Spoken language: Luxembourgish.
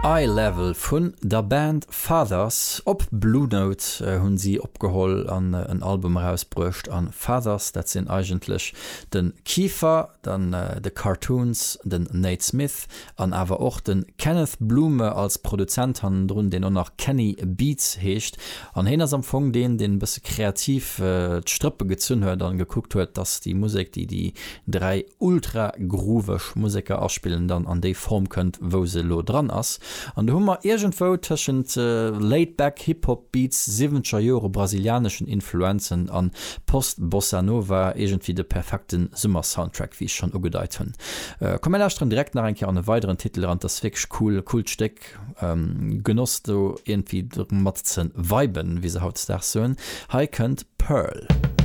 Eye-Level vun der Band Fathers op Blue Note hunn sie opgeholl an ein Album rausbrucht an Fathers, dat sinn eigentlich den Kiefer, dann de Cartoons, den Nate Smith, an awer och den Kenneth Blume als Produzent han run den nach Kenny Beats heescht, an hinners am Fong den bisse kreativ d'Strppe gezünn huet an geguckt huet, dass die Musik, die drei ultra groovech Musiker ausspielen, dann an déi Form könnt, wo se lo dran ass. An de hummer egentwo tschent Laidback Hip-Hop-Beats 7er Jore brasilianischen Influenzen an Post-Bossa Nova egentwie de perfekten Summer-Soundtrack, wie ich schon ugedeit hunn. Kommen erstren direkt nach enke an e weiteren Titel an das fik coolsteck genoss du irgendwie mat zen Weiben, wie se haut der soen. Hi könnt Pearl.